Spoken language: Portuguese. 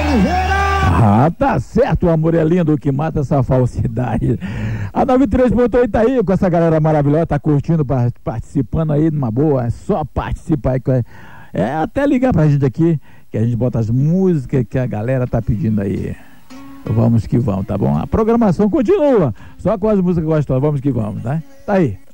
Ah, tá certo, o amor é lindo, o que mata essa falsidade. A 93.8 tá aí com essa galera maravilhosa, tá curtindo, participando aí numa boa, é só participar aí. É até ligar pra gente aqui, que a gente bota as músicas que a galera tá pedindo aí. Vamos que vamos, tá bom? A programação continua, só com as músicas gostosas, vamos que vamos, tá? Tá aí.